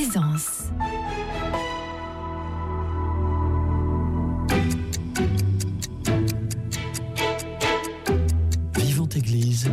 Aisance. Vivante Église,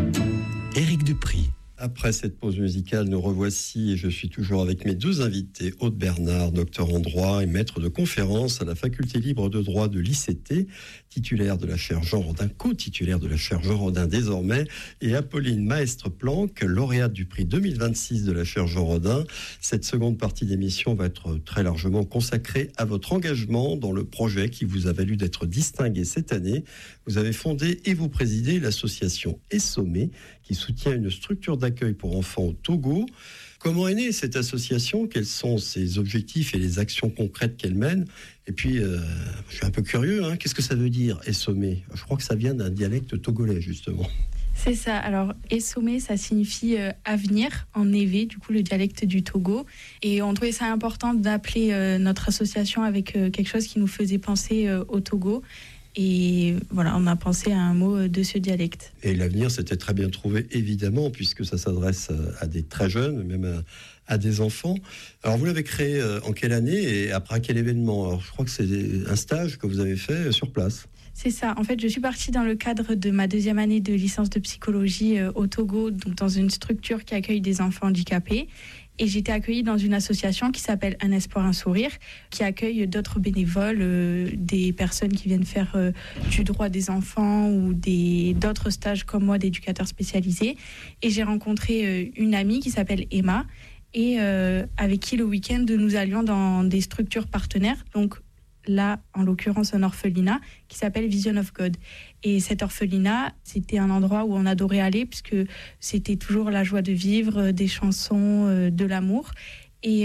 Éric Dupry. Après cette pause musicale, nous revoici et je suis toujours avec mes deux invités, Aude Bernard, docteur en droit et maître de conférence à la faculté libre de droit de l'ICT, titulaire de la chaire Jean Rodin, co-titulaire de la chaire Jean Rodin désormais, et Apolline Maestre-Planck, lauréate du prix 2026 de la chaire Jean Rodin. Cette seconde partie d'émission va être très largement consacrée à votre engagement dans le projet qui vous a valu d'être distingué cette année. Vous avez fondé et vous présidez l'association Essomé, qui soutient une structure d'accueil pour enfants au Togo. Comment est née cette association ? Quels sont ses objectifs et les actions concrètes qu'elle mène ? Et puis, je suis un peu curieux, qu'est-ce que ça veut dire, Essomé ? Je crois que ça vient d'un dialecte togolais, justement. C'est ça. Alors, Essomé, ça signifie avenir en évé, du coup, le dialecte du Togo. Et on trouvait ça important d'appeler notre association avec quelque chose qui nous faisait penser au Togo. Et voilà, on a pensé à un mot de ce dialecte. Et l'avenir, c'était très bien trouvé, évidemment, puisque ça s'adresse à des très jeunes, même à des enfants. Alors, vous l'avez créé en quelle année et après quel événement ? Alors, je crois que c'est un stage que vous avez fait sur place. C'est ça. En fait, je suis partie dans le cadre de ma deuxième année de licence de psychologie au Togo, donc dans une structure qui accueille des enfants handicapés. Et j'ai été accueillie dans une association qui s'appelle Un Espoir, un Sourire, qui accueille d'autres bénévoles, des personnes qui viennent faire du droit des enfants ou d'autres stages comme moi d'éducateurs spécialisés. Et j'ai rencontré une amie qui s'appelle Emma et avec qui le week-end nous allions dans des structures partenaires. Donc là, en l'occurrence, un orphelinat qui s'appelle Vision of God. Et cet orphelinat, c'était un endroit où on adorait aller puisque c'était toujours la joie de vivre, des chansons, de l'amour. Et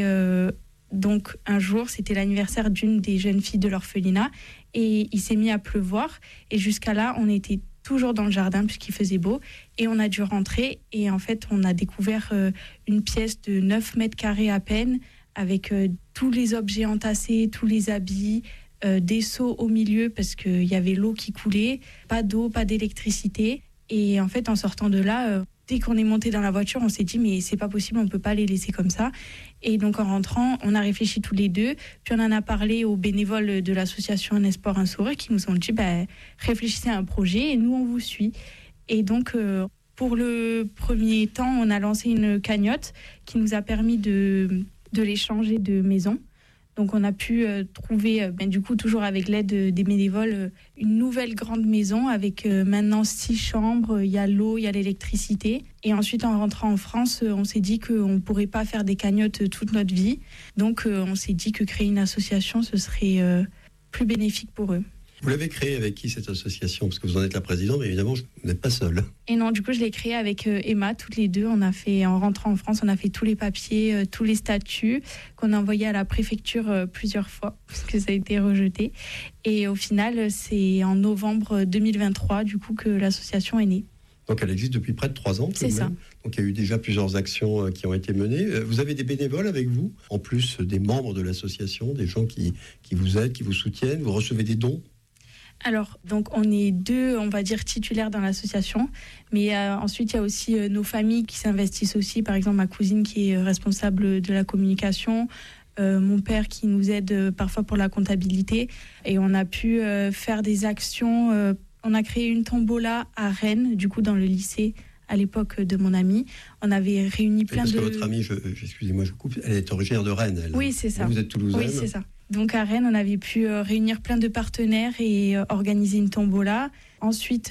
donc, un jour, c'était l'anniversaire d'une des jeunes filles de l'orphelinat et il s'est mis à pleuvoir. Et jusqu'à là, on était toujours dans le jardin puisqu'il faisait beau et on a dû rentrer. Et en fait, on a découvert une pièce de 9 mètres carrés à peine avec tous les objets entassés, tous les habits, des seaux au milieu parce qu'il y avait l'eau qui coulait, pas d'eau, pas d'électricité. Et en fait, en sortant de là, dès qu'on est monté dans la voiture, on s'est dit mais c'est pas possible, on peut pas les laisser comme ça. Et donc en rentrant, on a réfléchi tous les deux, puis on en a parlé aux bénévoles de l'association Un Espoir, un Sourire qui nous ont dit réfléchissez à un projet et nous on vous suit. Et donc pour le premier temps, on a lancé une cagnotte qui nous a permis de les changer de maison. Donc on a pu trouver, du coup toujours avec l'aide des bénévoles, une nouvelle grande maison avec maintenant 6 chambres, il y a l'eau, il y a l'électricité. Et ensuite en rentrant en France, on s'est dit qu'on ne pourrait pas faire des cagnottes toute notre vie. Donc on s'est dit que créer une association, ce serait plus bénéfique pour eux. Vous l'avez créée avec qui cette association ? Parce que vous en êtes la présidente, mais évidemment, vous n'êtes pas seule. Et non, du coup, je l'ai créée avec Emma, toutes les deux. En rentrant en France, on a fait tous les papiers, tous les statuts qu'on a envoyés à la préfecture plusieurs fois, parce que ça a été rejeté. Et au final, c'est en novembre 2023, du coup, que l'association est née. Donc elle existe depuis près de 3 ans. C'est ça. Donc il y a eu déjà plusieurs actions qui ont été menées. Vous avez des bénévoles avec vous, en plus des membres de l'association, des gens qui vous aident, qui vous soutiennent. Vous recevez des dons ? Alors, donc on est 2, on va dire, titulaires dans l'association, mais ensuite il y a aussi nos familles qui s'investissent aussi, par exemple ma cousine qui est responsable de la communication, mon père qui nous aide parfois pour la comptabilité, et on a pu faire des actions, on a créé une tombola à Rennes, du coup dans le lycée à l'époque de mon amie, on avait réuni plein de... Parce que votre amie, excusez-moi, je coupe, elle est originaire de Rennes, elle. Oui, c'est ça. Vous êtes toulousaine. Oui, c'est ça. Donc à Rennes, on avait pu réunir plein de partenaires et organiser une tombola. Ensuite,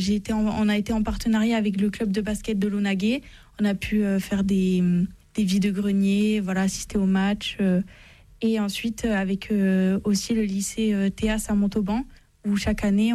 on a été en partenariat avec le club de basket de l'Onagué. On a pu faire des vides-greniers, assister aux matchs. Et ensuite, avec aussi le lycée Théas à Montauban, où chaque année,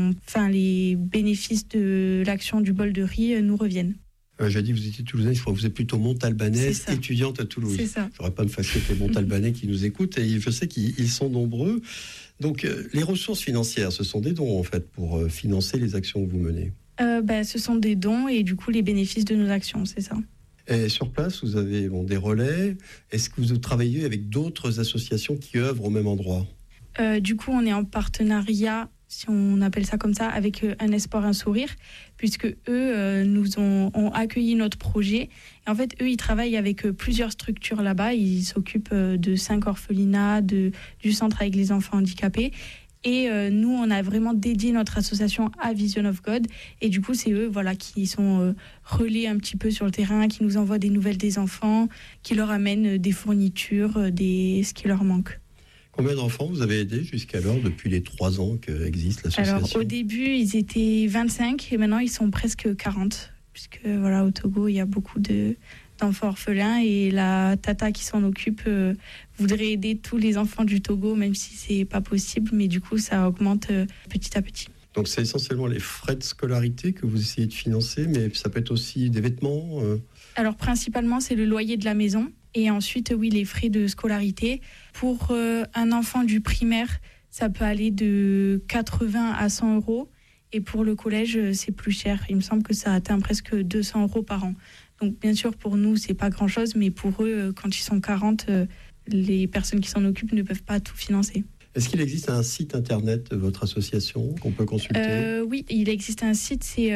les bénéfices de l'action du bol de riz nous reviennent. J'ai dit vous étiez toulousaine, je crois que vous êtes plutôt montalbanaise, étudiante à Toulouse. C'est ça. Je n'aurais pas me fâcher avec les montalbanais qui nous écoutent, et je sais qu'ils sont nombreux. Donc les ressources financières, ce sont des dons en fait pour financer les actions que vous menez. Ce sont des dons et du coup les bénéfices de nos actions, c'est ça. Et sur place, vous avez des relais. Est-ce que vous travaillez avec d'autres associations qui œuvrent au même endroit ? Du coup, on est en partenariat si on appelle ça comme ça, avec Un espoir, un sourire, puisque eux nous ont accueilli notre projet. Et en fait, eux, ils travaillent avec plusieurs structures là-bas. Ils s'occupent de 5 orphelinats, du centre avec les enfants handicapés. Et nous, on a vraiment dédié notre association à Vision of God. Et du coup, c'est eux qui sont relais un petit peu sur le terrain, qui nous envoient des nouvelles des enfants, qui leur amènent des fournitures, ce qui leur manque. Combien d'enfants vous avez aidé jusqu'alors, depuis les 3 ans qu'existe l'association ? Alors, au début, ils étaient 25 et maintenant, ils sont presque 40. Puisque au Togo, il y a beaucoup d'enfants orphelins et la tata qui s'en occupe voudrait aider tous les enfants du Togo, même si c'est pas possible, mais du coup ça augmente petit à petit. Donc c'est essentiellement les frais de scolarité que vous essayez de financer, mais ça peut être aussi des vêtements Alors principalement c'est le loyer de la maison et ensuite oui les frais de scolarité. Pour un enfant du primaire, ça peut aller de 80 à 100 euros et pour le collège c'est plus cher. Il me semble que ça atteint presque 200 euros par an. Donc bien sûr pour nous c'est pas grand chose, mais pour eux quand ils sont 40, les personnes qui s'en occupent ne peuvent pas tout financer. Est-ce qu'il existe un site internet de votre association qu'on peut consulter ? Oui, il existe un site, c'est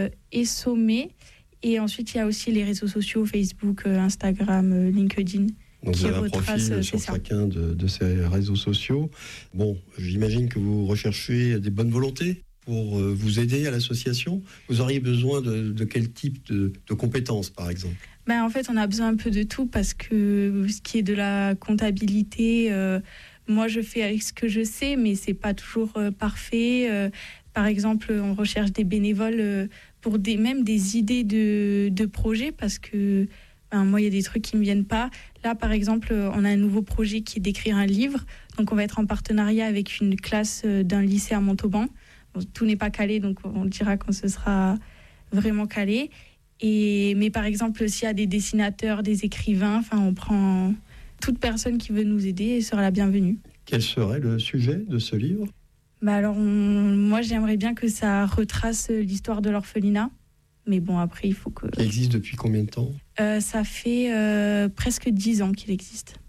Essomé. Et ensuite, il y a aussi les réseaux sociaux, Facebook, Instagram, LinkedIn. Donc vous avez un profil sur chacun de ces réseaux sociaux. Bon, j'imagine que vous recherchez des bonnes volontés pour vous aider à l'association. Vous auriez besoin de quel type de compétences, par exemple ? En fait, on a besoin un peu de tout parce que ce qui est de la comptabilité, moi, je fais avec ce que je sais, mais c'est pas toujours parfait. Par exemple, on recherche des bénévoles pour même des idées de projets parce que moi, il y a des trucs qui me viennent pas. Là, par exemple, on a un nouveau projet qui est d'écrire un livre. Donc, on va être en partenariat avec une classe d'un lycée à Montauban. Bon, tout n'est pas calé, donc on dira quand ce sera vraiment calé. Mais par exemple, s'il y a des dessinateurs, des écrivains, on prend toute personne qui veut nous aider et sera la bienvenue. Quel serait le sujet de ce livre ? Alors, moi, j'aimerais bien que ça retrace l'histoire de l'orphelinat. Mais bon, après, il faut que... Il existe depuis combien de temps ? Ça fait presque 10 ans qu'il existe.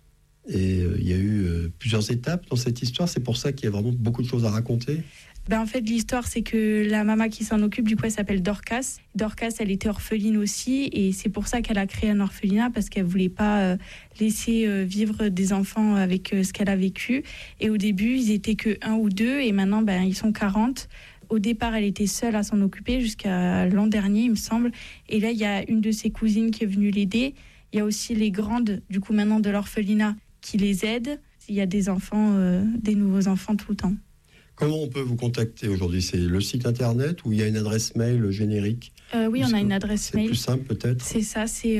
Et il y a eu plusieurs étapes dans cette histoire. C'est pour ça qu'il y a vraiment beaucoup de choses à raconter. En fait, l'histoire, c'est que la maman qui s'en occupe, du coup, elle s'appelle Dorcas. Dorcas, elle était orpheline aussi, et c'est pour ça qu'elle a créé un orphelinat, parce qu'elle voulait pas laisser vivre des enfants avec ce qu'elle a vécu. Et au début, ils étaient que 1 ou 2, et maintenant, ils sont 40. Au départ, elle était seule à s'en occuper jusqu'à l'an dernier, il me semble. Et là, il y a une de ses cousines qui est venue l'aider. Il y a aussi les grandes, du coup, maintenant de l'orphelinat, qui les aident. Il y a des enfants, des nouveaux enfants tout le temps. Comment on peut vous contacter aujourd'hui ? C'est le site internet ou il y a une adresse mail générique ? Oui, on a une adresse mail. C'est plus simple peut-être ? C'est ça, c'est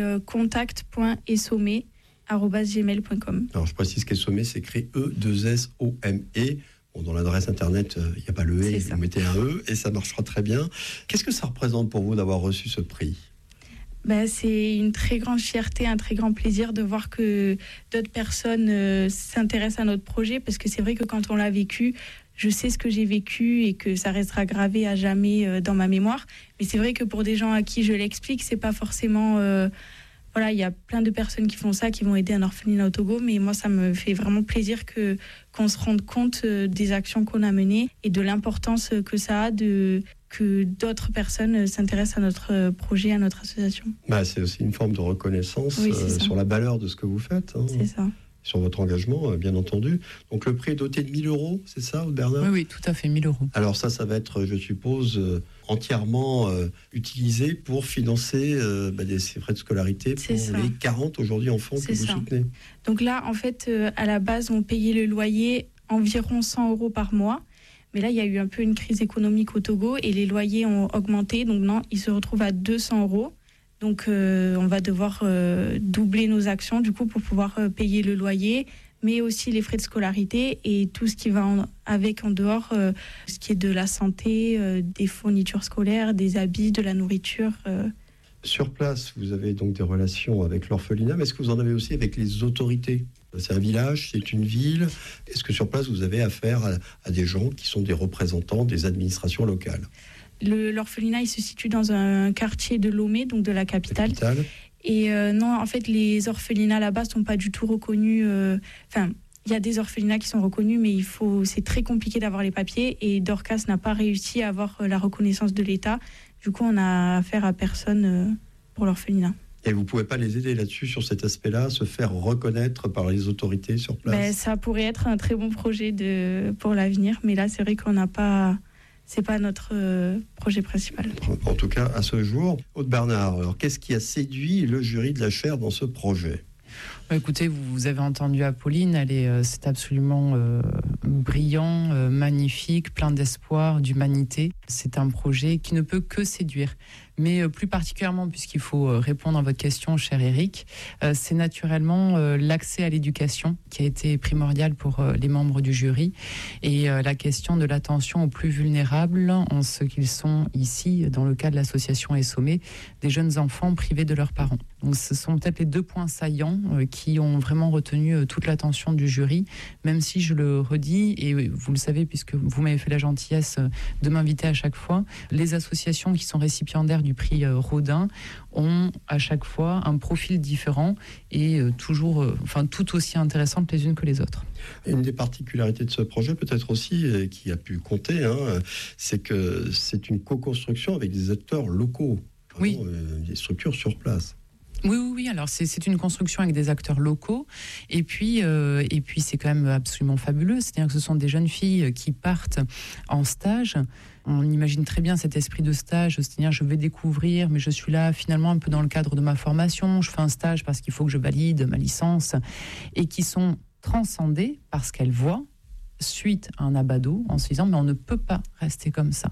contact.essomé@gmail.com. Alors je précise qu'Essomé s'écrit E2SOME. Bon, dans l'adresse internet, il n'y a pas le E, vous mettez un E et ça marchera très bien. Qu'est-ce que ça représente pour vous d'avoir reçu ce prix ? C'est une très grande fierté, un très grand plaisir de voir que d'autres personnes s'intéressent à notre projet, parce que c'est vrai que quand on l'a vécu, je sais ce que j'ai vécu et que ça restera gravé à jamais dans ma mémoire. Mais c'est vrai que pour des gens à qui je l'explique, c'est pas forcément... il y a plein de personnes qui font ça, qui vont aider un orphelinat au Togo. Mais moi, ça me fait vraiment plaisir qu'on se rende compte des actions qu'on a menées et de l'importance que ça a que d'autres personnes s'intéressent à notre projet, à notre association. C'est aussi une forme de reconnaissance sur la valeur de ce que vous faites. C'est ça. Sur votre engagement, bien entendu. Donc le prix est doté de 1 000 euros, c'est ça, Bernard ? Oui, tout à fait, 1 000 euros. Alors ça va être, je suppose, entièrement utilisé pour financer ces frais de scolarité pour les 40 aujourd'hui enfants que vous soutenez. Donc là, en fait, à la base, on payait le loyer environ 100 euros par mois. Mais là, il y a eu un peu une crise économique au Togo et les loyers ont augmenté. Donc non, ils se retrouvent à 200 euros. Donc, on va devoir doubler nos actions, du coup, pour pouvoir payer le loyer, mais aussi les frais de scolarité et tout ce qui va avec en dehors, ce qui est de la santé, des fournitures scolaires, des habits, de la nourriture. Sur place, vous avez donc des relations avec l'orphelinat, mais est-ce que vous en avez aussi avec les autorités ? C'est un village, c'est une ville. Est-ce que sur place, vous avez affaire à des gens qui sont des représentants des administrations locales ? L'orphelinat, il se situe dans un quartier de Lomé, donc de la capitale. Et non, en fait, les orphelinats là-bas ne sont pas du tout reconnus. Il y a des orphelinats qui sont reconnus, mais c'est très compliqué d'avoir les papiers. Et Dorcas n'a pas réussi à avoir la reconnaissance de l'État. Du coup, on a affaire à personne pour l'orphelinat. Et vous ne pouvez pas les aider là-dessus, sur cet aspect-là, se faire reconnaître par les autorités sur place? Ça pourrait être un très bon projet pour l'avenir, mais là, c'est vrai qu'on n'a pas... C'est pas notre projet principal. En tout cas, à ce jour. Aude Bernard, alors qu'est-ce qui a séduit le jury de la chaire dans ce projet? Écoutez, vous avez entendu Apolline, c'est absolument brillant, magnifique, plein d'espoir, d'humanité. C'est un projet qui ne peut que séduire. Mais plus particulièrement, puisqu'il faut répondre à votre question, cher Eric, c'est naturellement l'accès à l'éducation qui a été primordial pour les membres du jury, et la question de l'attention aux plus vulnérables, en ce qu'ils sont ici, dans le cas de l'association Essomé, des jeunes enfants privés de leurs parents. Donc ce sont peut-être les 2 points saillants qui ont vraiment retenu toute l'attention du jury, même si je le redis, et vous le savez puisque vous m'avez fait la gentillesse de m'inviter à chaque fois, les associations qui sont récipiendaires du prix Rodin ont à chaque fois un profil différent et toujours, tout aussi intéressantes les unes que les autres. Une des particularités de ce projet, peut-être aussi, qui a pu compter, c'est que c'est une co-construction avec des acteurs locaux, oui. Des structures sur place. Oui. Alors c'est une construction avec des acteurs locaux, et puis c'est quand même absolument fabuleux. C'est-à-dire que ce sont des jeunes filles qui partent en stage. On imagine très bien cet esprit de stage, c'est-à-dire je vais découvrir, mais je suis là finalement un peu dans le cadre de ma formation. Je fais un stage parce qu'il faut que je valide ma licence, et qui sont transcendées parce qu'elles voient, suite à un abado, en se disant mais on ne peut pas rester comme ça,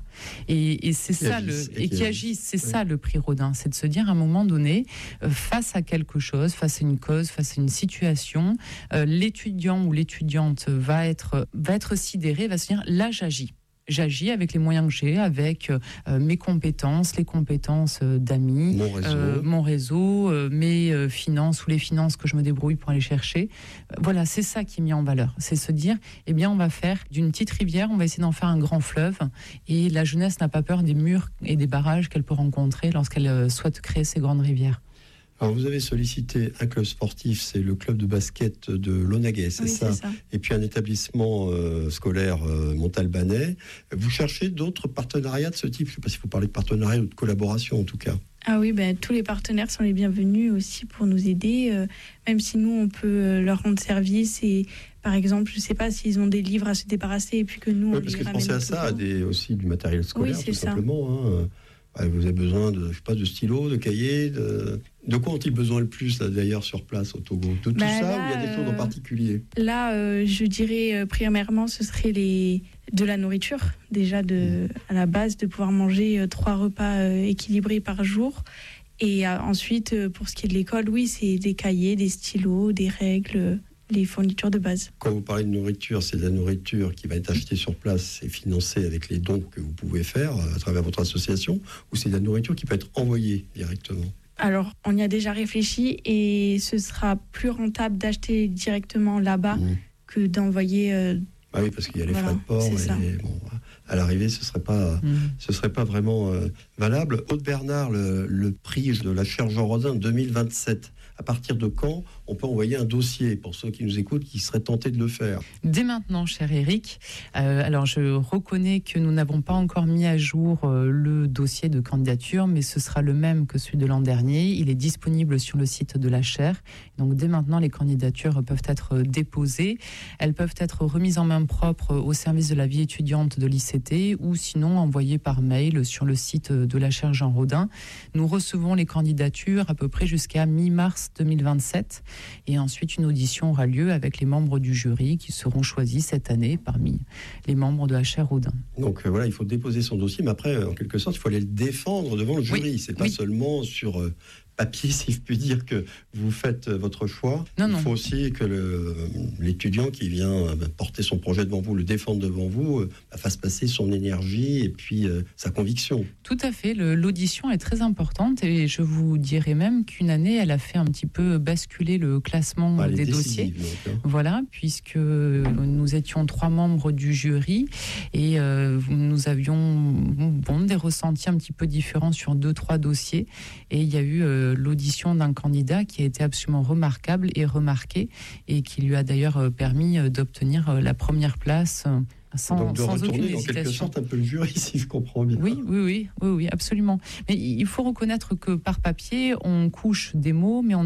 et c'est ça qui agissent, c'est ça le prix Rodin, c'est de se dire à un moment donné, face à quelque chose, face à une cause, face à une situation, l'étudiant ou l'étudiante va être sidéré, va se dire là j'agis avec les moyens que j'ai, avec mes compétences, les compétences d'amis, mon réseau, mes finances ou les finances que je me débrouille pour aller chercher. Voilà, c'est ça qui est mis en valeur. C'est se dire, on va faire d'une petite rivière, on va essayer d'en faire un grand fleuve. Et la jeunesse n'a pas peur des murs et des barrages qu'elle peut rencontrer lorsqu'elle souhaite créer ces grandes rivières. Alors vous avez sollicité un club sportif, c'est le club de basket de Launaguet, c'est ça. Et puis un établissement scolaire montalbanais. Vous cherchez d'autres partenariats de ce type? Je ne sais pas si vous parlez de partenariat ou de collaboration en tout cas. Ah oui, tous les partenaires sont les bienvenus aussi pour nous aider, même si nous on peut leur rendre service, et par exemple, je ne sais pas s'ils ont des livres à se débarrasser et puis que nous on parce les que ramène. Pensez à ça, aussi du matériel scolaire, oui, tout simplement. Vous avez besoin de stylos, de cahiers, de quoi ont-ils besoin le plus là, d'ailleurs sur place au Togo? De tout ça, ou il y a des choses en particulier? Là, je dirais premièrement, ce serait de la nourriture, déjà à la base, de pouvoir manger 3 repas équilibrés par jour. Et ensuite, pour ce qui est de l'école, oui, c'est des cahiers, des stylos, des règles, les fournitures de base. Quand vous parlez de nourriture, c'est de la nourriture qui va être achetée sur place et financée avec les dons que vous pouvez faire à travers votre association, ou c'est de la nourriture qui peut être envoyée directement? Alors, on y a déjà réfléchi, et ce sera plus rentable d'acheter directement là-bas que d'envoyer... oui, parce qu'il y a les frais de port, et à l'arrivée, ce serait pas vraiment valable. Aude Bernard, le prix de la chaire Jean Rodin 2027, à partir de quand on peut envoyer un dossier pour ceux qui nous écoutent, qui seraient tentés de le faire? Dès maintenant, cher Eric. Alors, je reconnais que nous n'avons pas encore mis à jour le dossier de candidature, mais ce sera le même que celui de l'an dernier. Il est disponible sur le site de la chaire. Donc, dès maintenant, les candidatures peuvent être déposées. Elles peuvent être remises en main propre au service de la vie étudiante de l'ICT, ou sinon envoyées par mail sur le site de la chaire Jean Rodin. Nous recevons les candidatures à peu près jusqu'à mi-mars 2027. Et ensuite, une audition aura lieu avec les membres du jury qui seront choisis cette année parmi les membres de la chaire Rodin. Donc il faut déposer son dossier, mais après, en quelque sorte, il faut aller le défendre devant le jury. C'est pas seulement sur papier, si je puis dire, que vous faites votre choix. Il faut aussi que l'étudiant qui vient porter son projet devant vous, le défendre devant vous, fasse passer son énergie et puis sa conviction. Tout à fait. L'audition est très importante, et je vous dirais même qu'une année, elle a fait un petit peu basculer le classement des dossiers. Donc, Voilà, puisque nous étions 3 membres du jury, et nous avions des ressentis un petit peu différents sur 2-3 dossiers, et il y a eu l'audition d'un candidat qui a été absolument remarquable et remarqué, et qui lui a d'ailleurs permis d'obtenir la première place Donc de sans retourner aucune en hésitation. quelque sorte un peu le jury, si je comprends bien. Oui, absolument. Mais il faut reconnaître que par papier, on couche des mots, mais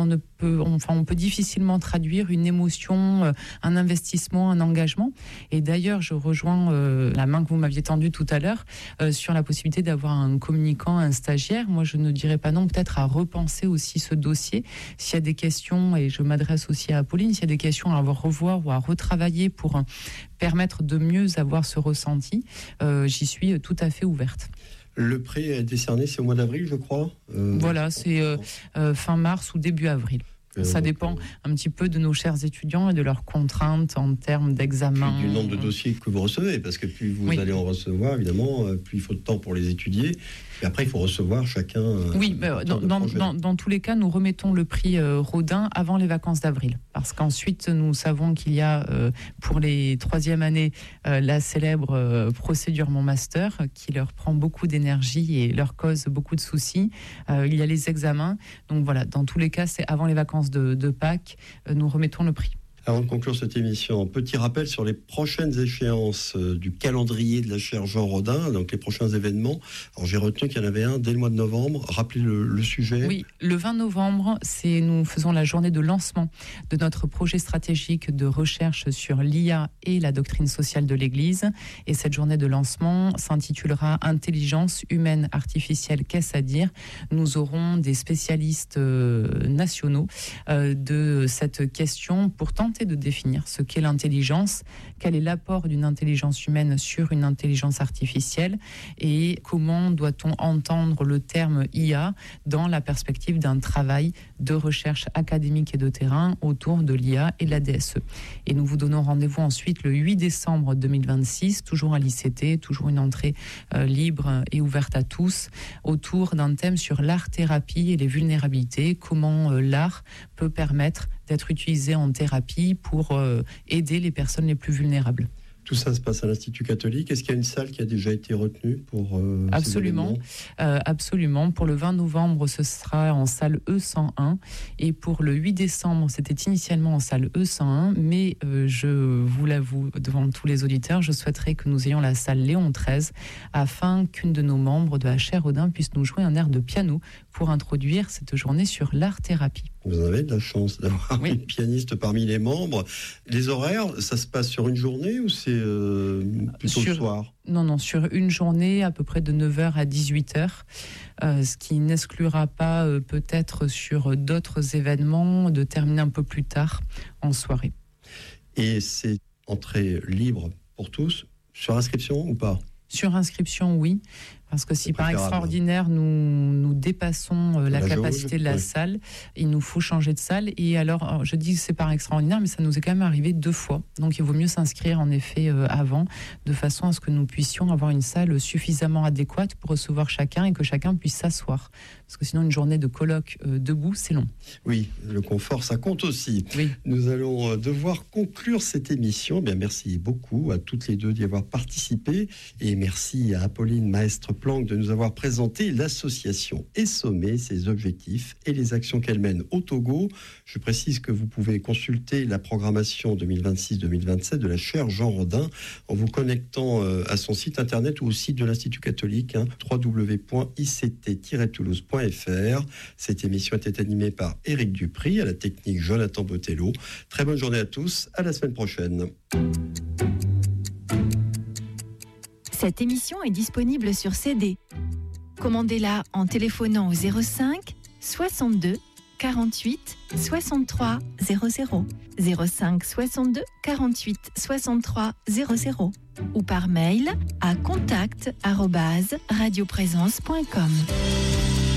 on peut difficilement traduire une émotion, un investissement, un engagement. Et d'ailleurs, je rejoins la main que vous m'aviez tendue tout à l'heure sur la possibilité d'avoir un communicant, un stagiaire. Moi, je ne dirais pas non, peut-être à repenser aussi ce dossier. S'il y a des questions, et je m'adresse aussi à Apolline, s'il y a des questions à revoir ou à retravailler pour permettre de mieux avoir ce ressenti, j'y suis tout à fait ouverte. Le prix est décerné, c'est au mois d'avril, je crois. Voilà, c'est fin mars ou début avril. Ça dépend un petit peu de nos chers étudiants et de leurs contraintes en termes d'examen. Du nombre de dossiers que vous recevez, parce que plus vous allez en recevoir, évidemment, plus il faut de temps pour les étudier. Et après, il faut recevoir chacun. Oui, dans tous les cas, nous remettons le prix Rodin avant les vacances d'avril. Parce qu'ensuite, nous savons qu'il y a, pour les 3e années, la célèbre procédure Mon Master, qui leur prend beaucoup d'énergie et leur cause beaucoup de soucis. Il y a les examens. Donc voilà, dans tous les cas, c'est avant les vacances de Pâques, nous remettons le prix. Avant de conclure cette émission, petit rappel sur les prochaines échéances du calendrier de la chaire Jean Rodin, donc les prochains événements. Alors j'ai retenu qu'il y en avait un dès le mois de novembre. Rappelez le sujet. Oui, le 20 novembre, nous faisons la journée de lancement de notre projet stratégique de recherche sur l'IA et la doctrine sociale de l'Église. Et cette journée de lancement s'intitulera Intelligence humaine artificielle, qu'est-ce à dire ? Nous aurons des spécialistes nationaux de cette question pour tenter de définir ce qu'est l'intelligence, quel est l'apport d'une intelligence humaine sur une intelligence artificielle et comment doit-on entendre le terme IA dans la perspective d'un travail de recherche académique et de terrain autour de l'IA et de la DSE. Et nous vous donnons rendez-vous ensuite le 8 décembre 2026, toujours à l'ICT, toujours une entrée libre et ouverte à tous, autour d'un thème sur l'art-thérapie et les vulnérabilités, comment l'art peut permettre d'être utilisé en thérapie pour aider les personnes les plus vulnérables. Tout ça se passe à l'Institut catholique. Est-ce qu'il y a une salle qui a déjà été retenue pour Absolument. Absolument. Pour le 20 novembre, ce sera en salle E101. Et pour le 8 décembre, c'était initialement en salle E101. Mais je vous l'avoue devant tous les auditeurs, je souhaiterais que nous ayons la salle Léon XIII afin qu'une de nos membres de la chaire Rodin puisse nous jouer un air de piano pour introduire cette journée sur l'art-thérapie. Vous en avez de la chance d'avoir une pianiste parmi les membres. Les horaires, ça se passe sur une journée ou c'est plutôt le soir ? Non, sur une journée, à peu près de 9h à 18h, ce qui n'exclura pas peut-être sur d'autres événements de terminer un peu plus tard en soirée. Et c'est entrée libre pour tous, sur inscription ou pas ? Sur inscription, oui. Parce que si par extraordinaire, nous dépassons la capacité de la salle, il nous faut changer de salle. Et alors, je dis que c'est par extraordinaire, mais ça nous est quand même arrivé 2 fois. Donc, il vaut mieux s'inscrire en effet avant, de façon à ce que nous puissions avoir une salle suffisamment adéquate pour recevoir chacun et que chacun puisse s'asseoir. Parce que sinon, une journée de colloque debout, c'est long. Oui, le confort, ça compte aussi. Oui. Nous allons devoir conclure cette émission. Bien, merci beaucoup à toutes les deux d'y avoir participé. Et merci à Apolline Maestre-Planck de nous avoir présenté l'association Essommer, ses objectifs et les actions qu'elle mène au Togo. Je précise que vous pouvez consulter la programmation 2026-2027 de la chaire Jean Rodin en vous connectant à son site internet ou au site de l'Institut catholique, www.ict-toulouse.fr. Cette émission était animée par Éric Dupry, à la technique Jonathan Botello. Très bonne journée à tous, à la semaine prochaine. Cette émission est disponible sur CD. Commandez-la en téléphonant au 05 62 48 63 00, 05 62 48 63 00 ou par mail à contact@radioprésence.com.